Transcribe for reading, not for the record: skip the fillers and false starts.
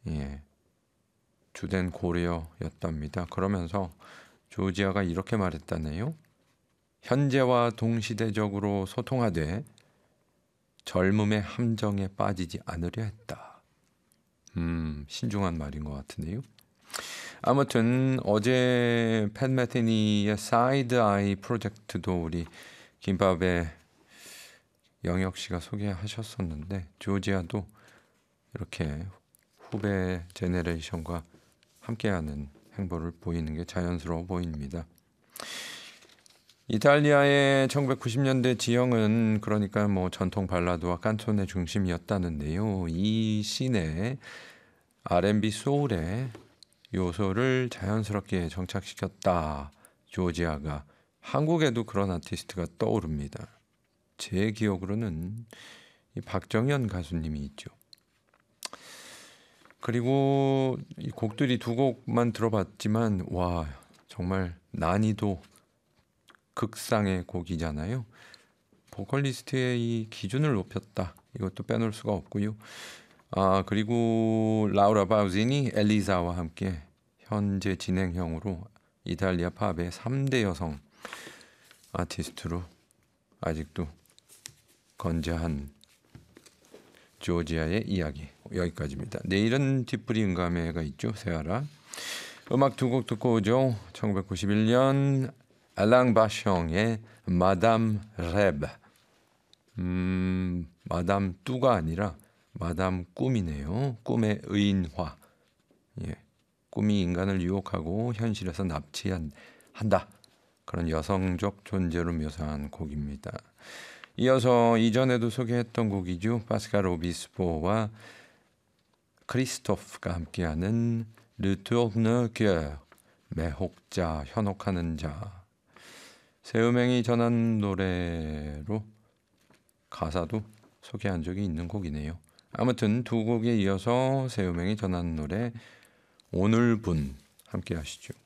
예, 주된 고려였답니다. 그러면서 조지아가 이렇게 말했다네요. 현재와 동시대적으로 소통하되 젊음의 함정에 빠지지 않으려 했다. 신중한 말인 것 같은데요. 아무튼 어제 팻 메티니의 사이드 아이 프로젝트도 우리 김밥의 영혁 씨가 소개하셨었는데 조지아도 이렇게 후배 제네레이션과 함께하는 행보를 보이는 게 자연스러워 보입니다. 이탈리아의 1990년대 지형은 그러니까 뭐 전통 발라드와 칸토네 중심이었다는데요. 이 씬에 R&B 소울의 요소를 자연스럽게 정착시켰다. 조지아가 한국에도 그런 아티스트가 떠오릅니다. 제 기억으로는 이 박정현 가수님이 있죠. 그리고 이 곡들이 두 곡만 들어봤지만 와 정말 난이도 극상의 곡이잖아요. 보컬리스트의 이 기준을 높였다. 이것도 빼놓을 수가 없고요. 그리고 라우라 바우지니, 엘리사와 함께 현재 진행형으로 이탈리아 팝의 3대 여성 아티스트로 아직도 건재한 조지아의 이야기 여기까지입니다. 내일은 뒷부리 음감회가 있죠. 세아라. 음악 두 곡 듣고 오죠. 1991년 알랑 바숑의 마담 랩. 마담 뚜가 아니라 마담 꿈이네요. 꿈의 의인화. 예. 꿈이 인간을 유혹하고 현실에서 납치한다. 그런 여성적 존재로 묘사한 곡입니다. 이어서 이전에도 소개했던 곡이죠. 파스칼 오비스포와 크리스토프가 함께하는 Le Tourne Cœur, 매혹자, 현혹하는 자. 세우맹이 전한 노래로 가사도 소개한 적이 있는 곡이네요. 아무튼 두 곡에 이어서 세우맹이 전한 노래 오늘분 함께 하시죠.